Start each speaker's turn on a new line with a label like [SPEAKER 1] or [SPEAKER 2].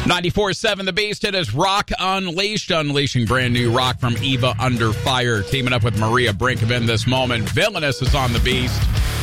[SPEAKER 1] 94.7 The Beast. It is Rock Unleashed, unleashing brand new rock from Eva Under Fire, teaming up with Maria Brinkman this moment. Villainous is on The Beast.